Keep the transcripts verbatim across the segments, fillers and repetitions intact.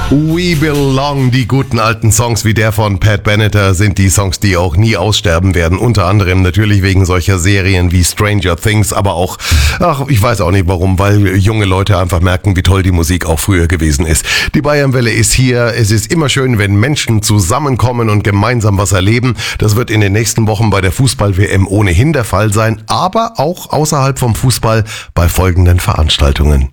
We Belong, die guten alten Songs wie der von Pat Benatar sind die Songs, die auch nie aussterben werden. Unter anderem natürlich wegen solcher Serien wie Stranger Things, aber auch, ach, ich weiß auch nicht warum, weil junge Leute einfach merken, wie toll die Musik auch früher gewesen ist. Die Bayernwelle ist hier. Es ist immer schön, wenn Menschen zusammenkommen und gemeinsam was erleben. Das wird in den nächsten Wochen bei der Fußball-W M ohnehin der Fall sein, aber auch außerhalb vom Fußball bei folgenden Veranstaltungen.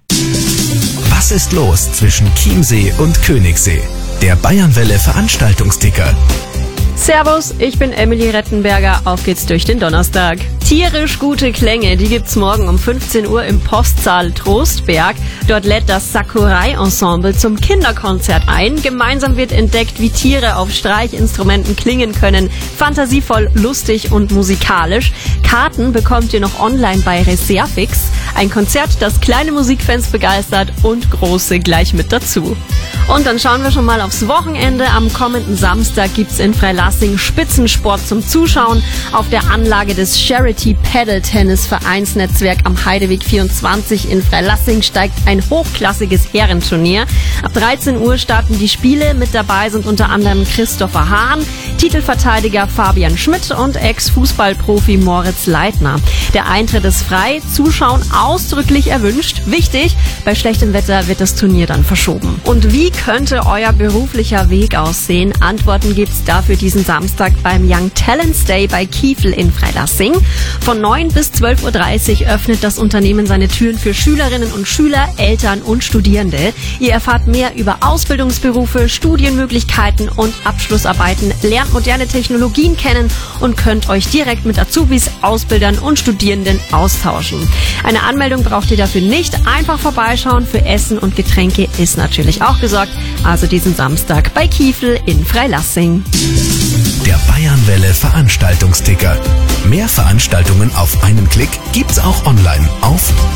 Was ist los zwischen Chiemsee und Königssee? Der Bayernwelle Veranstaltungsticker. Servus, ich bin Emily Rettenberger. Auf geht's durch den Donnerstag. Tierisch gute Klänge, die gibt's morgen um fünfzehn Uhr im Postsaal Trostberg. Dort lädt das Sakurai-Ensemble zum Kinderkonzert ein. Gemeinsam wird entdeckt, wie Tiere auf Streichinstrumenten klingen können. Fantasievoll, lustig und musikalisch. Karten bekommt ihr noch online bei Reservix. Ein Konzert, das kleine Musikfans begeistert und große gleich mit dazu. Und dann schauen wir schon mal aufs Wochenende. Am kommenden Samstag gibt's in Freilassing Spitzensport zum Zuschauen. Auf der Anlage des Charity Paddle Tennis Vereinsnetzwerk am Heideweg vierundzwanzig in Freilassing steigt ein hochklassiges Herrenturnier. Ab dreizehn Uhr starten die Spiele. Mit dabei sind unter anderem Christopher Hahn, Titelverteidiger Fabian Schmidt und Ex-Fußballprofi Moritz Leitner. Der Eintritt ist frei, Zuschauen ausdrücklich erwünscht. Wichtig, bei schlechtem Wetter wird das Turnier dann verschoben. Und wie könnte euer beruflicher Weg aussehen? Antworten gibt's dafür diesen Samstag beim Young Talents Day bei Kiefel in Freilassing. Von neun bis zwölf Uhr dreißig öffnet das Unternehmen seine Türen für Schülerinnen und Schüler, Eltern und Studierende. Ihr erfahrt mehr über Ausbildungsberufe, Studienmöglichkeiten und Abschlussarbeiten, lernt moderne Technologien kennen und könnt euch direkt mit Azubis, Ausbildern und Studierenden austauschen. Eine Anmeldung braucht ihr dafür nicht. Einfach vorbeischauen. Für Essen und Getränke ist natürlich auch gesorgt. Also diesen Samstag bei Kiefel in Freilassing. Der Bayernwelle Veranstaltungsticker. Mehr Veranstaltungen auf einen Klick gibt's auch online auf